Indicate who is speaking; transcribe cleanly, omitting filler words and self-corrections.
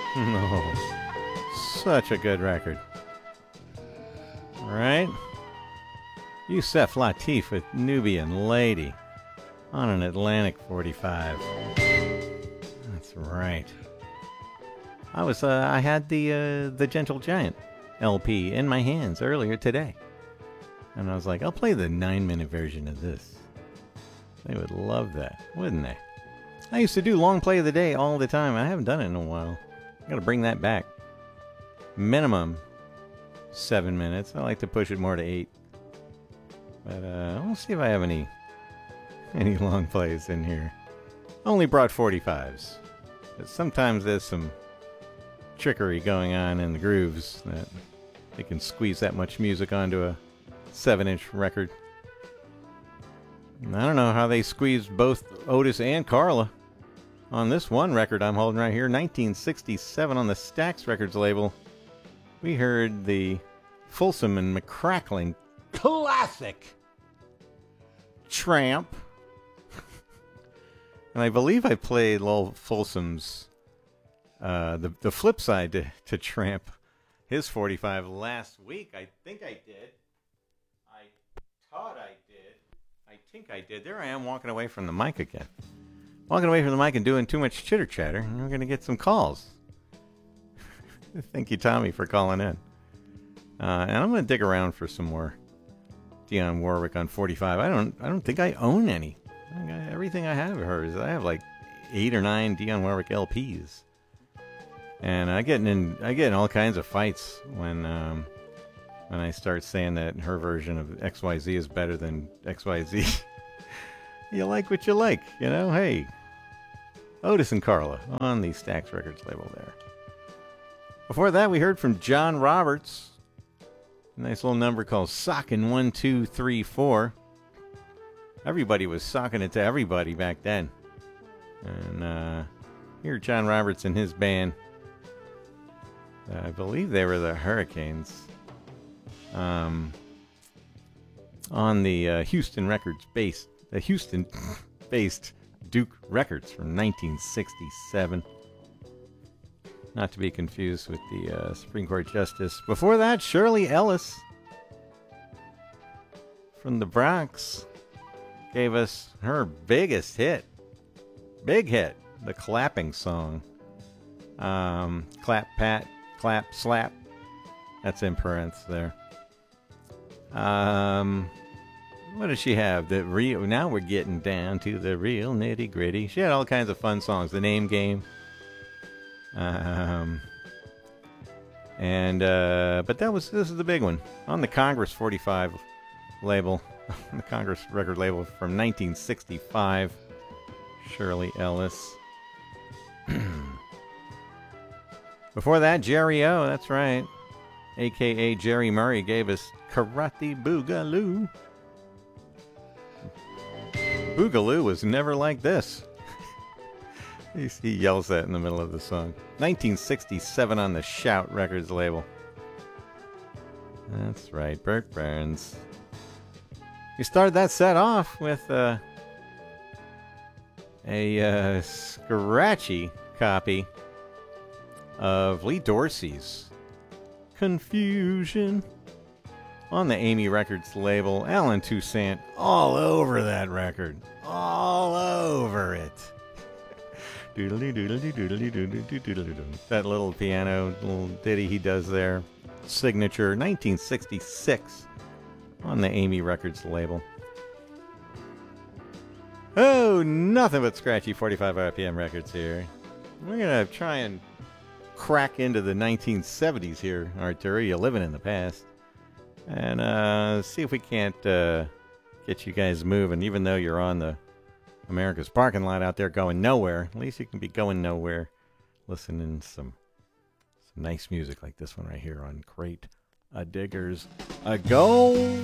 Speaker 1: No. Such a good record. Right? Yusef Lateef with Nubian Lady on an Atlantic 45. That's right. I had the Gentle Giant LP in my hands earlier today. And I was like, I'll play the 9-minute version of this. They would love that, wouldn't they? I used to do long play of the day all the time. I haven't done it in a while. I gotta bring that back. Minimum 7 minutes. I like to push it more to 8. But we'll see if I have any long plays in here. Only brought 45s. But sometimes there's some trickery going on in the grooves that they can squeeze that much music onto a 7-inch record. And I don't know how they squeezed both Otis and Carla on this one record I'm holding right here, 1967 on the Stax Records label. We heard the Folsom and McCrackling classic Tramp. And I believe I played Lowell Folsom's the flip side to Tramp, his 45 last week. I think I did. I thought I did. I think I did. There I am walking away from the mic again. Walking away from the mic and doing too much chitter chatter. And we're going to get some calls. Thank you, Tommy, for calling in. And I'm going to dig around for some more Dionne Warwick on 45. I don't think I own any. Everything I have of hers. I have like 8 or 9 Dionne Warwick LPs. And I get in all kinds of fights when I start saying that her version of XYZ is better than XYZ. You like what you like, you know? Hey, Otis and Carla on the Stax Records label there. Before that, we heard from John Roberts. A nice little number called Sockin' 1, 2, 3, 4. Everybody was socking it to everybody back then. And here John Roberts and his band. I believe they were the Hurricanes. On the Houston based Duke Records from 1967. Not to be confused with the Supreme Court Justice. Before that, Shirley Ellis from the Bronx gave us her biggest hit. Big hit. The clapping song. Clap, pat, clap, slap. That's in parentheses there. What does she have? Now we're getting down to the real nitty gritty. She had all kinds of fun songs. The Name Game. But this is the big one on the Congress 45 label, the Congress record label from 1965. Shirley Ellis. Before that, Jerry O, that's right, aka Jerry Murray, gave us Karate Boogaloo. Boogaloo was never like this. He yells that in the middle of the song. 1967 on the Shout Records label. That's right, Burt Burns. We started that set off with a scratchy copy of Lee Dorsey's Confusion on the Amy Records label. Alan Toussaint all over that record. All over it. That little piano, little ditty he does there. Signature, 1966 on the Amy Records label. Oh, nothing but scratchy 45 RPM records here. We're going to try and crack into the 1970s here, Arturo. You're living in the past. And see if we can't get you guys moving, even though you're on the America's parking lot out there going nowhere. At least you can be going nowhere listening to some nice music like this one right here on Crate a Diggers a Go.